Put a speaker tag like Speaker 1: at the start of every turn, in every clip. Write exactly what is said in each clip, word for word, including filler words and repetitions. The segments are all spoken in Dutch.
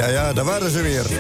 Speaker 1: Ja, ja, daar waren ze weer.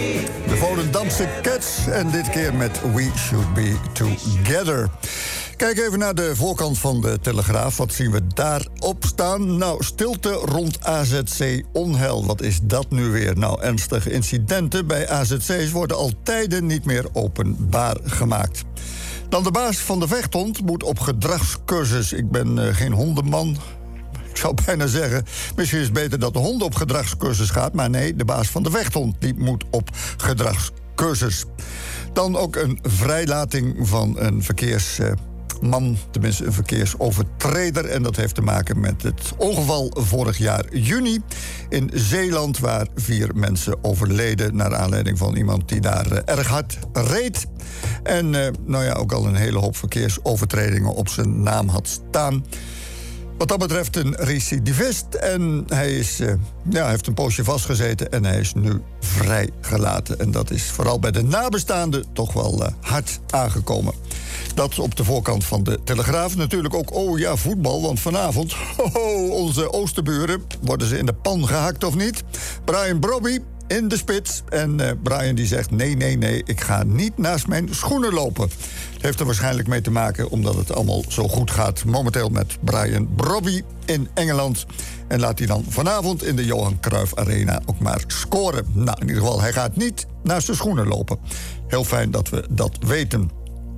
Speaker 1: De Volendamse Cats en dit keer met We Should Be Together. Kijk even naar de voorkant van de Telegraaf. Wat zien we daarop staan? Nou, stilte rond A Z C onheil. Wat is dat nu weer? Nou, ernstige incidenten bij A Z C's worden al tijden niet meer openbaar gemaakt. Dan de baas van de vechthond moet op gedragscursus. Ik ben uh, geen hondenman. Ik zou bijna zeggen, misschien is het beter dat de hond op gedragscursus gaat. Maar nee, de baas van de vechthond die moet op gedragscursus. Dan ook een vrijlating van een verkeersman, tenminste een verkeersovertreder. En dat heeft te maken met het ongeval vorig jaar juni in Zeeland, waar vier mensen overleden naar aanleiding van iemand die daar uh, erg hard reed. En uh, nou ja, ook al een hele hoop verkeersovertredingen op zijn naam had staan. Wat dat betreft een recidivist. En hij is, uh, ja, heeft een poosje vastgezeten en hij is nu vrijgelaten. En dat is vooral bij de nabestaanden toch wel uh, hard aangekomen. Dat op de voorkant van de Telegraaf. Natuurlijk ook, oh ja, voetbal, want vanavond, hoho, onze oosterburen, worden ze in de pan gehakt of niet? Brian Brobby in de spits. En uh, Brian die zegt, nee, nee, nee, ik ga niet naast mijn schoenen lopen. Het heeft er waarschijnlijk mee te maken omdat het allemaal zo goed gaat momenteel met Brian Brobby in Engeland. En laat hij dan vanavond in de Johan Cruijff Arena ook maar scoren. Nou, in ieder geval, hij gaat niet naast zijn schoenen lopen. Heel fijn dat we dat weten.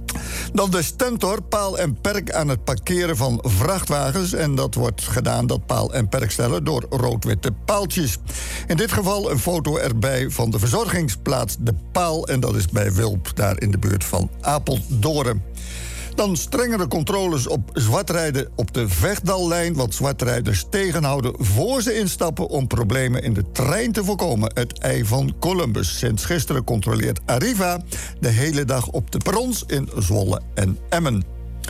Speaker 1: Dan de Stentor, paal en perk aan het parkeren van vrachtwagens. En dat wordt gedaan, dat paal en perk stellen, door rood-witte paaltjes. In dit geval een foto erbij van de verzorgingsplaats De Paal. En dat is bij Wilp, daar in de buurt van Apeldoorn. Dan strengere controles op zwartrijden op de Vechtdallijn. Wat zwartrijders tegenhouden voor ze instappen om problemen in de trein te voorkomen. Het ei van Columbus. Sinds gisteren controleert Arriva de hele dag op de perrons in Zwolle en Emmen.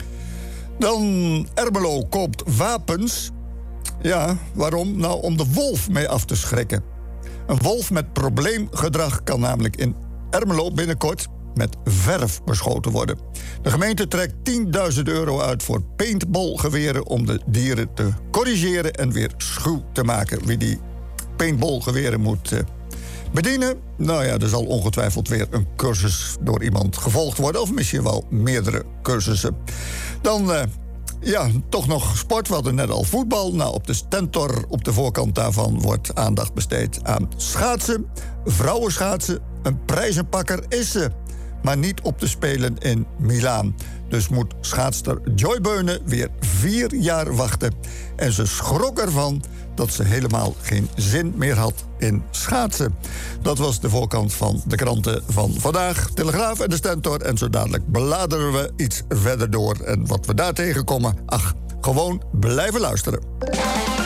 Speaker 1: Dan Ermelo koopt wapens. Ja, waarom? Nou, om de wolf mee af te schrikken. Een wolf met probleemgedrag kan namelijk in Ermelo binnenkort met verf beschoten worden. De gemeente trekt tienduizend euro uit voor paintballgeweren om de dieren te corrigeren en weer schuw te maken. Wie die paintballgeweren moet uh, bedienen, nou ja, er zal ongetwijfeld weer een cursus door iemand gevolgd worden, of misschien wel meerdere cursussen. Dan uh, ja, toch nog sport. We hadden net al voetbal. Nou, op de Stentor, op de voorkant daarvan, wordt aandacht besteed aan schaatsen. Vrouwenschaatsen. Een prijzenpakker is ze, maar niet op te spelen in Milaan. Dus moet schaatster Joy Beunen weer vier jaar wachten. En ze schrok ervan dat ze helemaal geen zin meer had in schaatsen. Dat was de voorkant van de kranten van vandaag. Telegraaf en de Stentor. En zo dadelijk bladeren we iets verder door. En wat we daar tegenkomen, ach, gewoon blijven luisteren.